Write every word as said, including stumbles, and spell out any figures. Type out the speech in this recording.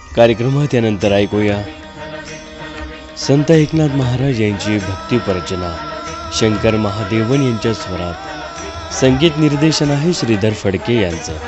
कार्यक्रमात यानंतर ऐकूया संत एकनाथ महाराज यांची भक्तिपरचना शंकर महादेवन यांच्या स्वरात. संगीत निर्देशन आहे श्रीधर फडके यांचं.